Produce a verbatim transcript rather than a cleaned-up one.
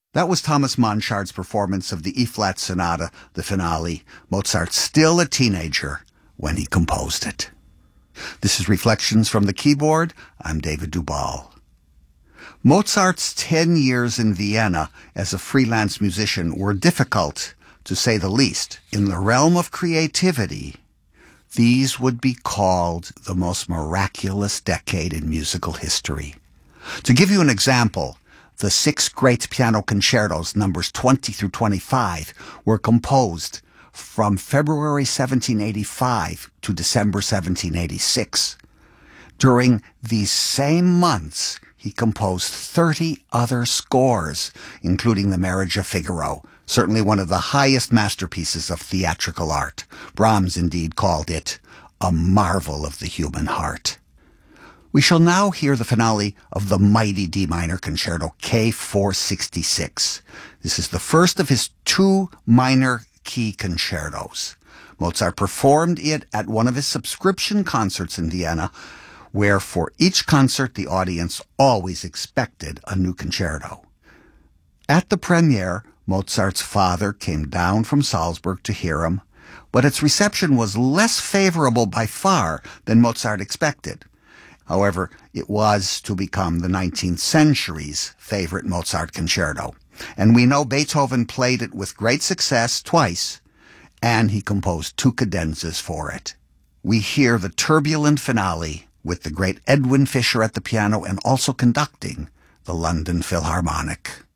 That was Thomas Monchard's performance of the E-flat Sonata, the finale, Mozart still a teenager when he composed it. This is Reflections from the Keyboard. I'm David Dubal. Mozart's ten years in Vienna as a freelance musician were difficult, to say the least. In the realm of creativity, these would be called the most miraculous decade in musical history. To give you an example, the six great piano concertos, numbers twenty through twenty-five, were composed from February seventeen eighty-five to December seventeen eighty-six. During these same months, he composed thirty other scores, including The Marriage of Figaro, certainly one of the highest masterpieces of theatrical art. Brahms indeed called it a marvel of the human heart. We shall now hear the finale of the mighty D minor concerto K four sixty-six. This is the first of his two minor key concertos. Mozart performed it at one of his subscription concerts in Vienna, where for each concert the audience always expected a new concerto. At the premiere, Mozart's father came down from Salzburg to hear him, but its reception was less favorable by far than Mozart expected. However, it was to become the nineteenth century's favorite Mozart concerto. And we know Beethoven played it with great success twice, and he composed two cadenzas for it. We hear the turbulent finale with the great Edwin Fischer at the piano and also conducting the London Philharmonic.